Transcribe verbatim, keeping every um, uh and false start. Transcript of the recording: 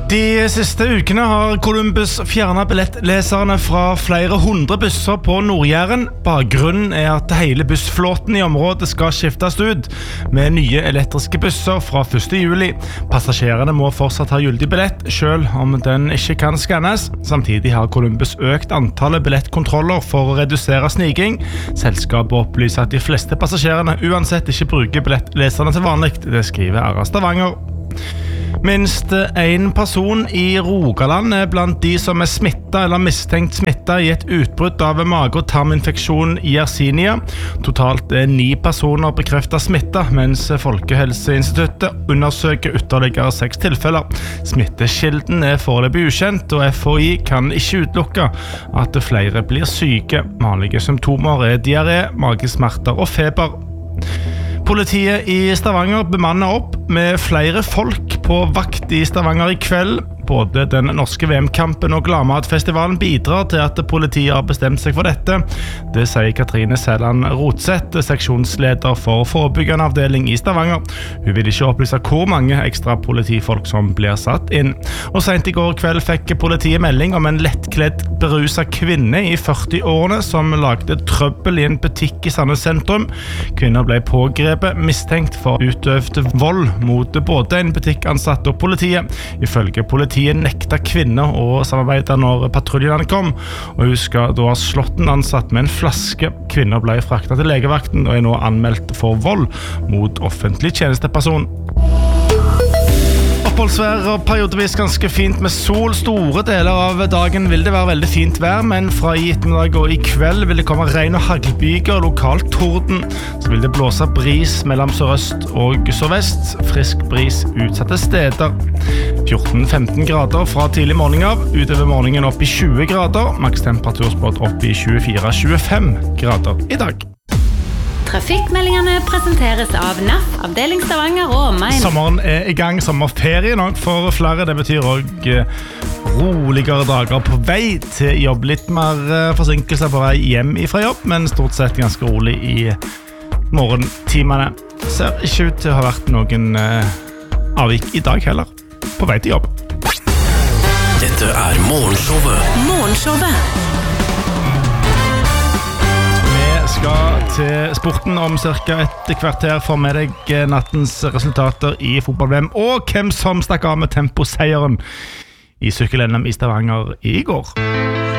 De siste ukene har Columbus fjernet billettleserne fra flere hundre busser på Nord-Jæren. Bakgrunnen er at hele bussflåten i området skal skiftes ut med nye elektriske busser fra første juli. Passasjerene må fortsatt ha gyldig billett, selv om den ikke kan skannes. Samtidig har Columbus økt antallet billettkontroller for å redusere sniking. Selskapet opplyser at de fleste passasjerene uansett ikke bruker billettleserne til vanlig. Det skriver R A Stavanger. Minst en person i Rogaland er blant de som er smittet eller mistenkt smittet i et utbrudd av mage- og tarminfeksjon i Yersinia. Totalt er ni personer bekreftet smittet, mens Folkehelseinstituttet undersøker ytterligere seks tilfeller. Smittekilden er foreløpig ukjent, og F H I kan ikke utelukke at flere blir syke. Vanlige symptomer er diaré, magesmerter og feber. Politiet i Stavanger bemanner opp med flere folk på vakt i Stavanger i kveld. Både den norske V M-kampen og Gladmatfestivalen bidrar til at politiet har bestemt seg for dette. Det sier Katrine Sæland Rotseth, seksjonsleder for forebyggende avdeling i Stavanger. Hun vil ikke opplyse hvor mange ekstra politifolk som blir satt inn. Og sent i går kveld fikk politiet melding om en lettkledd beruset kvinne i førti-årene som lagde trøbbel i en butikk i Sandnes sentrum. Kvinner ble pågrepet mistenkt for utøvd vold mot både en butikkansatt og politiet. Ifølge politiet nekta kvinner å samarbeide når patruljene kom, og hun skal da ha slått den ansatt med en flaske. Kvinner ble fraktet til legevakten og er nå anmeldt for vold mot offentlig tjenesteperson. Oppholdsvær og periodevis ganske fint med sol. Store deler av dagen vil det være veldig fint vær, men fra i ettermiddag og i kveld vil det komme regn og haglbyger og lokalt torden. Så vil det blåse bris mellom sørøst og sørvest. Frisk bris utsatte steder. fjorten til femten grader fra tidlig morgen av. Utover morgenen opp i tjue grader. Makstemperaturspådd opp i tjuefire til tjuefem grader i dag. Trafikkmeldingene presenteres av N A F, avdeling Stavanger og omegn. Sommeren er i gang, sommerferie nok for flere. Det betyr også roligere dager på vei til jobb. Litt mer forsinkelser på vei hjem fra jobb, men stort sett ganske rolig i morgentimene. Ser ikke ut til å ha vært noen avvik i dag heller, på vei til jobb. Dette er Morgenshowet. Morgenshowet. Skal til sporten om cirka et kvarter for med deg nattens resultater i fotball-V M og hvem som stakk av med temposeieren i sykkel-N M i Stavanger i går.